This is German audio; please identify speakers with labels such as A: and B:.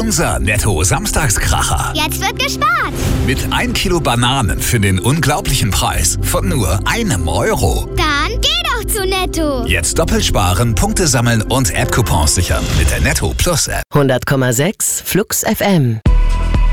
A: Unser Netto-Samstagskracher.
B: Jetzt wird gespart.
A: Mit 1 Kilo Bananen für den unglaublichen Preis von nur €1.
B: Dann geh doch zu Netto.
A: Jetzt doppelt sparen, Punkte sammeln und App-Coupons sichern mit der Netto Plus App.
C: 100,6 Flux FM.